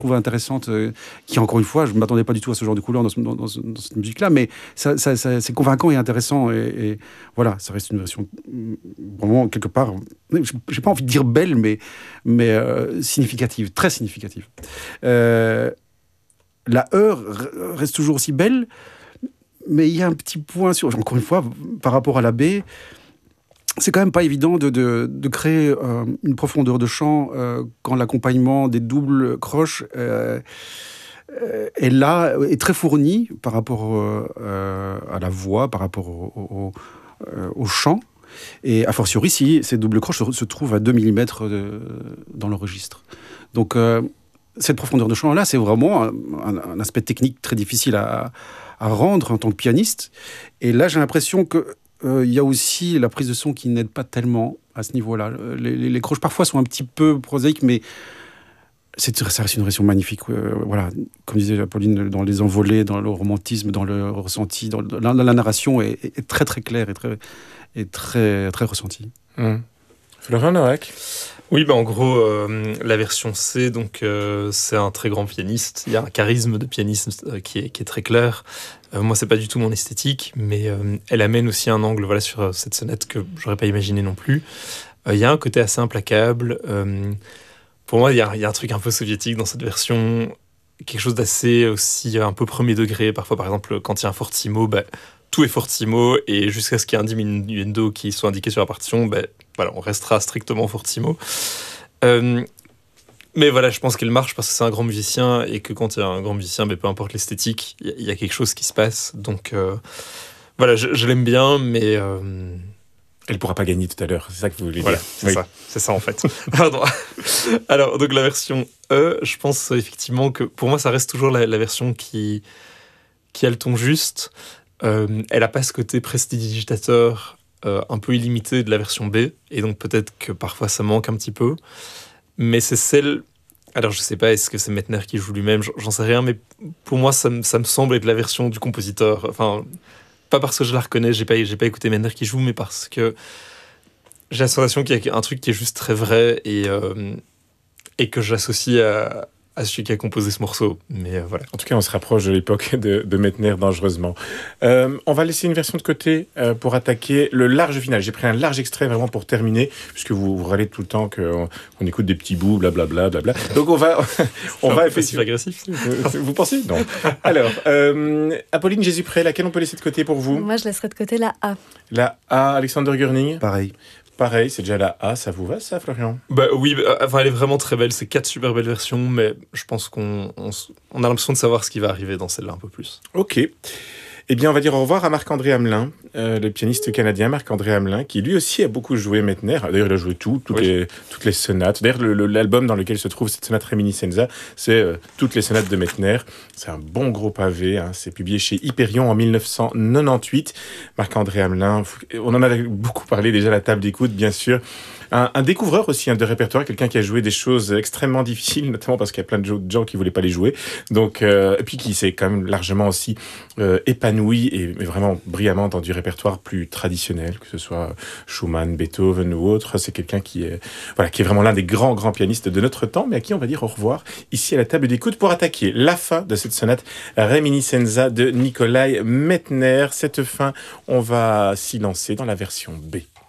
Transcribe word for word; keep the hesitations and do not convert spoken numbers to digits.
trouve intéressante, euh, qui encore une fois, je ne m'attendais pas du tout à ce genre de couleur dans, ce, dans, dans, dans cette musique-là, mais ça, ça, ça, c'est convaincant et intéressant, et, et voilà, ça reste une version vraiment quelque part, je n'ai pas envie de dire belle, mais, mais euh, significative, très significative. Euh, la E reste toujours aussi belle, mais il y a un petit point sur, encore une fois, par rapport à la B, c'est quand même pas évident de, de, de créer euh, une profondeur de chant euh, quand l'accompagnement des doubles croches euh, euh, est là, est très fourni par rapport euh, à la voix, par rapport au, au, euh, au chant. Et a fortiori, si ces doubles croches se, se trouvent à deux millimètres de, dans le registre. Donc, euh, cette profondeur de chant-là, c'est vraiment un, un, un aspect technique très difficile à, à rendre en tant que pianiste. Et là, j'ai l'impression que il euh, y a aussi la prise de son qui n'aide pas tellement à ce niveau-là. Les, les, les croches parfois sont un petit peu prosaïques, mais c'est, ça reste une version magnifique. Euh, voilà, comme disait Apolline, dans les envolées, dans le romantisme, dans le ressenti, dans, le, la, la narration est, est très très claire et très, est très, très ressentie. Mmh. Florian Noack. Oui, bah en gros, euh, la version C, donc euh, c'est un très grand pianiste. Il y a un charisme de pianiste euh, qui, est, qui est très clair. Euh, moi, c'est pas du tout mon esthétique, mais euh, elle amène aussi un angle, voilà, sur euh, cette sonate que j'aurais pas imaginé non plus. Euh, il y a un côté assez implacable. Euh, pour moi, il y a, il y a un truc un peu soviétique dans cette version, quelque chose d'assez aussi un peu premier degré. Parfois, par exemple, quand il y a un fortissimo, bah, tout est fortissimo, et jusqu'à ce qu'il y ait un diminuendo qui soit indiqué sur la partition, bah, voilà, on restera strictement fortissimo. Euh, mais voilà, je pense qu'elle marche parce que c'est un grand musicien, et que quand il y a un grand musicien, bah, peu importe l'esthétique, il y, y a quelque chose qui se passe. Donc euh, voilà, je, je l'aime bien, mais... Euh... Elle ne pourra pas gagner tout à l'heure, c'est ça que vous voulez voilà, dire. c'est oui. ça, c'est ça en fait. Pardon. Alors, donc la version E, je pense effectivement que pour moi, ça reste toujours la, la version qui, qui a le ton juste. Euh, elle n'a pas ce côté prestidigitateur euh, un peu illimité de la version B, et donc peut-être que parfois ça manque un petit peu. Mais c'est celle... Alors je sais pas, est-ce que c'est Mettner qui joue lui-même, j'en sais rien, mais pour moi ça, me, ça me semble être la version du compositeur. Enfin, pas parce que je la reconnais, j'ai pas, j'ai pas écouté Mettner qui joue, mais parce que j'ai la sensation qu'il y a un truc qui est juste très vrai, et, euh, et que j'associe à... à celui qui a composé ce morceau, mais euh, voilà. En tout cas, on se rapproche de l'époque de, de Mettner dangereusement. Euh, on va laisser une version de côté euh, pour attaquer le large final. J'ai pris un large extrait vraiment pour terminer, puisque vous, vous râlez tout le temps qu'on on écoute des petits bouts, blablabla. Bla, bla, bla. Donc on va... on va effectivement agressif. Vous pensez ? Non. Alors, euh, Apolline Jésus-Pré, laquelle on peut laisser de côté pour vous ? Moi, je laisserai de côté la A. La A, Alexander Gurning ? Pareil. Pareil, c'est déjà la A, ça vous va ça, Florian ? Bah oui, bah, enfin, elle est vraiment très belle, c'est quatre super belles versions, mais je pense qu'on on, on a l'impression de savoir ce qui va arriver dans celle-là un peu plus. Ok. Eh bien, on va dire au revoir à Marc-André Hamelin, euh, le pianiste canadien Marc-André Hamelin, qui lui aussi a beaucoup joué Mettner. D'ailleurs, il a joué tout, toutes, oui. les, toutes les sonates. D'ailleurs, le, le, l'album dans lequel se trouve cette sonate Reminiscenza, c'est euh, toutes les sonates de Mettner. C'est un bon gros pavé. Hein. C'est publié chez Hyperion en dix-neuf cent quatre-vingt-dix-huit. Marc-André Hamelin, on en a beaucoup parlé déjà à la table d'écoute, bien sûr. Un, un découvreur aussi hein, de répertoire, quelqu'un qui a joué des choses extrêmement difficiles, notamment parce qu'il y a plein de gens qui voulaient pas les jouer. Donc, euh, et puis qui s'est quand même largement aussi euh, épanoui et, et vraiment brillamment dans du répertoire plus traditionnel, que ce soit Schumann, Beethoven ou autre. C'est quelqu'un qui est, voilà, qui est vraiment l'un des grands, grands pianistes de notre temps, mais à qui on va dire au revoir ici à la table d'écoute pour attaquer la fin de cette sonate Reminiscenza de Nikolai Mettner. Cette fin, on va s'y lancer dans la version B.